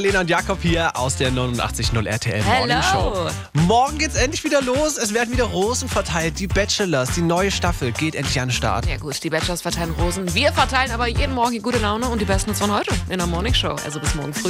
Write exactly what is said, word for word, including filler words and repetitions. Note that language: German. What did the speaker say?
Lena und Jakob hier aus der neunundachtzig Komma null R T L Morning Hello. Show. Morgen geht's endlich wieder los. Es werden wieder Rosen verteilt. Die Bachelors, die neue Staffel geht endlich an den Start. Ja gut, die Bachelors verteilen Rosen. Wir verteilen aber jeden Morgen die gute Laune und die besten von heute in der Morning Show. Also bis morgen früh.